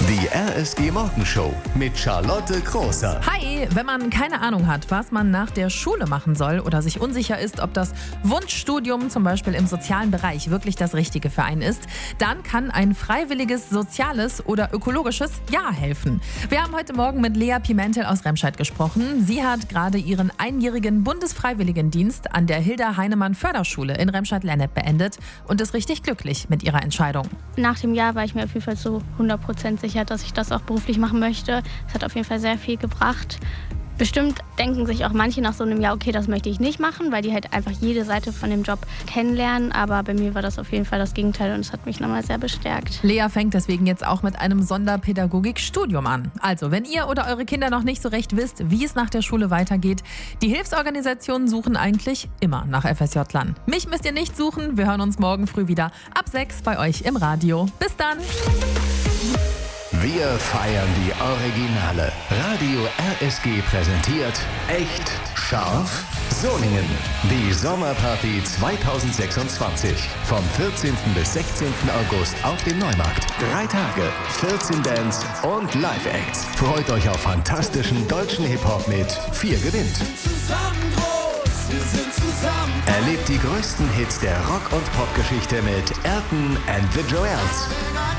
Die RSG Morgenshow mit Charlotte Großer. Hi, wenn man keine Ahnung hat, was man nach der Schule machen soll oder sich unsicher ist, ob das Wunschstudium zum Beispiel im sozialen Bereich wirklich das Richtige für einen ist, dann kann ein freiwilliges soziales oder ökologisches Jahr helfen. Wir haben heute Morgen mit Lea Pimentel aus Remscheid gesprochen. Sie hat gerade ihren einjährigen Bundesfreiwilligendienst an der Hilda-Heinemann-Förderschule in Remscheid-Lennep beendet und ist richtig glücklich mit ihrer Entscheidung. Nach dem Jahr war ich mir auf jeden Fall zu 100% sicher, dass ich das auch beruflich machen möchte. Es hat auf jeden Fall sehr viel gebracht. Bestimmt denken sich auch manche nach so einem Jahr, okay, das möchte ich nicht machen, weil die halt einfach jede Seite von dem Job kennenlernen. Aber bei mir war das auf jeden Fall das Gegenteil und es hat mich nochmal sehr bestärkt. Lea fängt deswegen jetzt auch mit einem Sonderpädagogikstudium an. Also, wenn ihr oder eure Kinder noch nicht so recht wisst, wie es nach der Schule weitergeht, die Hilfsorganisationen suchen eigentlich immer nach FSJ-Lern. Mich müsst ihr nicht suchen, wir hören uns morgen früh wieder ab 6 bei euch im Radio. Bis dann! Wir feiern die Originale. Radio RSG präsentiert Echt scharf Solingen. Die Sommerparty 2026. Vom 14. bis 16. August auf dem Neumarkt. 3 Tage, 14 Bands und Live-Acts. Freut euch auf fantastischen deutschen Hip-Hop mit 4 gewinnt. Zusammen groß, wir sind zusammen. Erlebt die größten Hits der Rock- und Popgeschichte mit Elton and the Joels.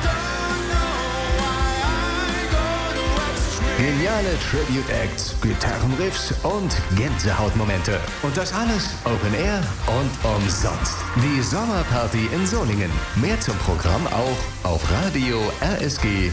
Geniale Tribute-Acts, Gitarrenriffs und Gänsehautmomente. Und das alles Open Air und umsonst. Die Sommerparty in Solingen. Mehr zum Programm auch auf radio rsg.de.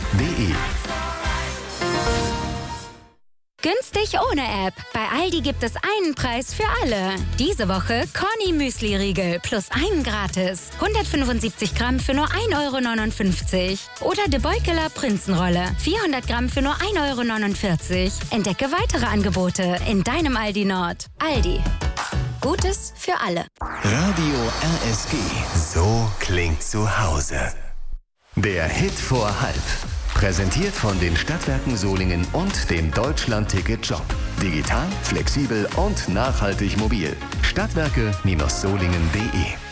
Günstig ohne App. Bei Aldi gibt es einen Preis für alle. Diese Woche Corny Müsli-Riegel plus einen gratis. 175 Gramm für nur 1,59 €. Oder De Beukeler Prinzenrolle. 400 Gramm für nur 1,49 €. Entdecke weitere Angebote in deinem Aldi Nord. Aldi. Gutes für alle. Radio RSG. So klingt zu Hause. Der Hit vor halb. Präsentiert von den Stadtwerken Solingen und dem Deutschland-Ticket-Job. Digital, flexibel und nachhaltig mobil. Stadtwerke-solingen.de